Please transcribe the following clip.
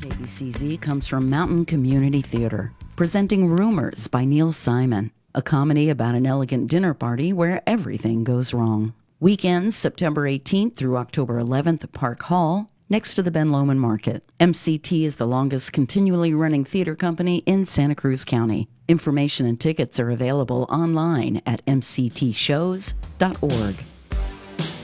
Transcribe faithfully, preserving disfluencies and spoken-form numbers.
A B C Z comes from Mountain Community Theater, presenting Rumors by Neil Simon, a comedy about an elegant dinner party where everything goes wrong. Weekends, September eighteenth through October eleventh at Park Hall, next to the Ben Lomond Market. M C T is the longest continually running theater company in Santa Cruz County. Information and tickets are available online at m c t shows dot org.